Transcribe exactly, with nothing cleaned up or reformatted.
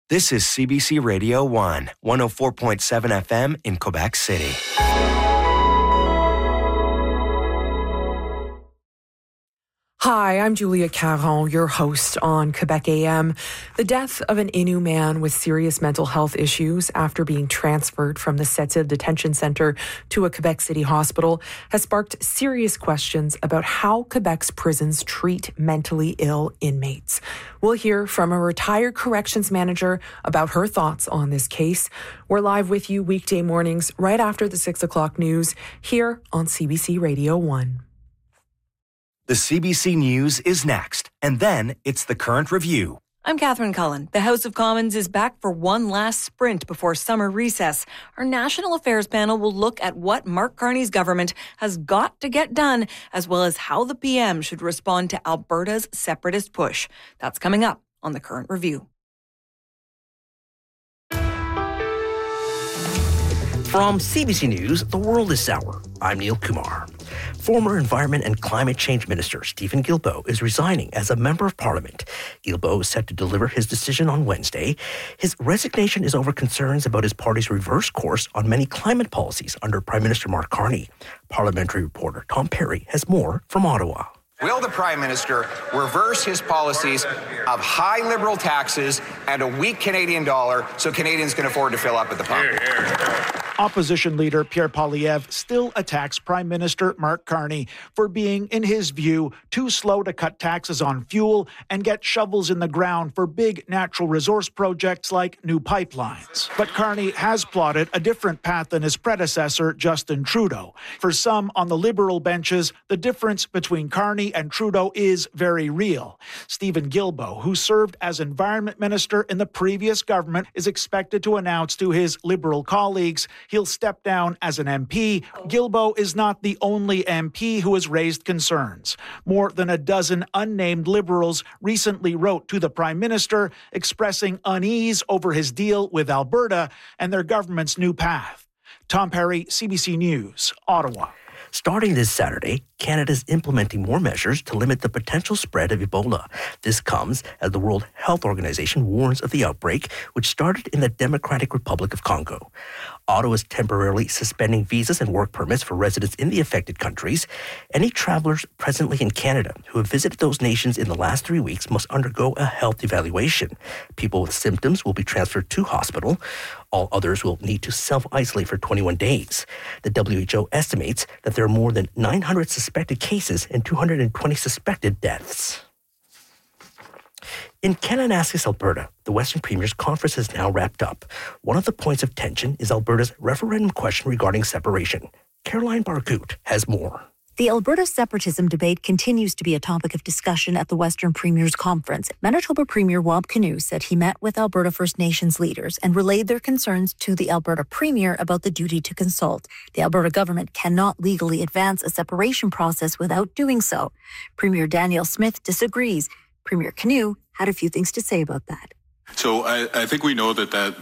This is C B C Radio one, one oh four point seven F M in Quebec City. Hi, I'm Julia Caron, your host on Quebec A M. The death of an Innu man with serious mental health issues after being transferred from the Sept-Îles Detention Centre to a Quebec City hospital has sparked serious questions about how Quebec's prisons treat mentally ill inmates. We'll hear from a retired corrections manager about her thoughts on this case. We're live with you weekday mornings right after the six o'clock news here on C B C Radio one. The C B C News is next, and then it's the Current Review. I'm Catherine Cullen. The House of Commons is back for one last sprint before summer recess. Our National Affairs panel will look at what Mark Carney's government has got to get done, as well as how the P M should respond to Alberta's separatist push. That's coming up on the Current Review. From C B C News, The World is Sour. I'm Neil Kumar. Former Environment and Climate Change Minister Stephen Guilbeault is resigning as a Member of Parliament. Guilbeault is set to deliver his decision on Wednesday. His resignation is over concerns about his party's reverse course on many climate policies under Prime Minister Mark Carney. Parliamentary reporter Tom Perry has more from Ottawa. Will the Prime Minister reverse his policies of high Liberal taxes and a weak Canadian dollar so Canadians can afford to fill up at the pump? Here, here. Opposition leader Pierre Poilievre still attacks Prime Minister Mark Carney for being, in his view, too slow to cut taxes on fuel and get shovels in the ground for big natural resource projects like new pipelines. But Carney has plotted a different path than his predecessor, Justin Trudeau. For some on the Liberal benches, the difference between Carney and Trudeau is very real. Stephen Guilbeault, who served as Environment Minister in the previous government, is expected to announce to his Liberal colleagues he'll step down as an M P. Guilbeault is not the only M P who has raised concerns. More than a dozen unnamed Liberals recently wrote to the Prime Minister expressing unease over his deal with Alberta and their government's new path. Tom Perry, C B C News, Ottawa. Starting this Saturday, Canada is implementing more measures to limit the potential spread of Ebola. This comes as the World Health Organization warns of the outbreak, which started in the Democratic Republic of Congo. Ottawa is temporarily suspending visas and work permits for residents in the affected countries. Any travelers presently in Canada who have visited those nations in the last three weeks must undergo a health evaluation. People with symptoms will be transferred to hospital. All others will need to self-isolate for twenty-one days. The W H O estimates that there are more than nine hundred suspected cases and two hundred twenty suspected deaths. In Kananaskis, Alberta, the Western Premier's conference has now wrapped up. One of the points of tension is Alberta's referendum question regarding separation. Caroline Bargout has more. The Alberta separatism debate continues to be a topic of discussion at the Western Premier's conference. Manitoba Premier Wab Kinew said he met with Alberta First Nations leaders and relayed their concerns to the Alberta Premier about the duty to consult. The Alberta government cannot legally advance a separation process without doing so. Premier Danielle Smith disagrees. Premier Kinew had a few things to say about that. So I, I think we know that that